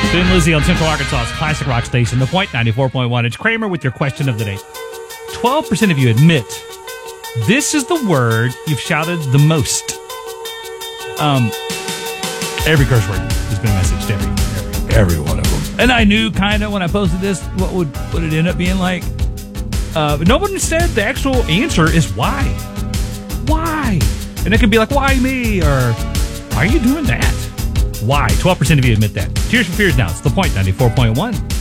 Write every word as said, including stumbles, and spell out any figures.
Thin Lizzy on Central Arkansas's classic rock station, The Point ninety-four point one. It's Kramer with your question of the day. twelve percent of you admit this is the word you've shouted the most. Um, every curse word has been messaged, every, every, every one of them. And I knew kind of when I posted this what would, what it end up being like. Uh, but no one said the actual answer is why. Why? And it could be like, why me? Or why are you doing that? Why? twelve percent of you admit that. Tears for Fears now. It's The Point ninety-four point one.